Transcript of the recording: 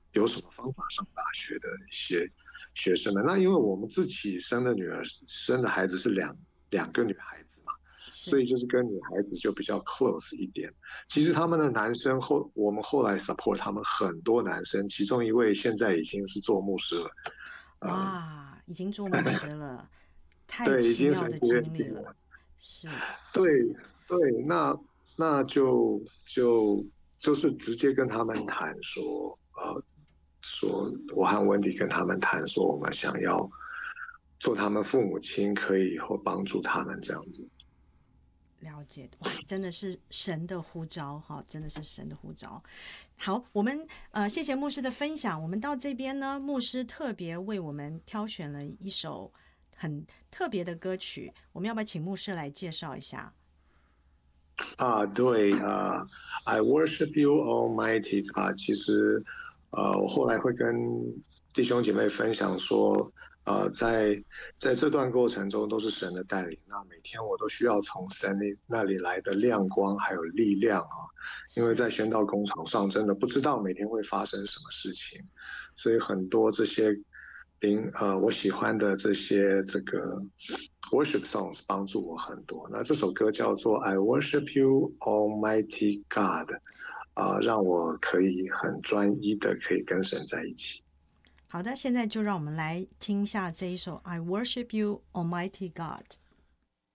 有什么方法上大学的一些学生们。那因为我们自己生的孩子是两个女孩子嘛，所是。 以就是跟女孩子就比较 close 一点。其实他们的男生我们后来 support 他们很多男生，其中一位现在已经是做牧师了。嗯， 哇，已经做牧师了，太对，已奇妙的经神学院经历了。 毕业了。 是对是。 对，那就是直接跟他们谈说，说我和温迪跟他们谈说，我们想要做他们父母亲，可以以后帮助他们这样子。 了解，哇，真的是神的呼召哈，真的是神的呼召。好，我们谢谢牧师的分享。我们到这边呢，牧师特别为我们挑选了一首很特别的歌曲，我们要不要请牧师来介绍一下？ 对I worship you, Almighty God。其实，我后来会跟弟兄姐妹分享说，在这段过程中都是神的带领。那每天我都需要从神那里来的亮光还有力量啊，因为是。 在宣道工厂上真的不知道每天会发生什么事情，所以很多这些我喜欢的这个 worship songs 帮助我很多。那这首歌叫做《I Worship You, Almighty God》，让我可以很专一的可以跟神在一起。 好的，现在就让我们来听一下这一首《I Worship You, Almighty God》。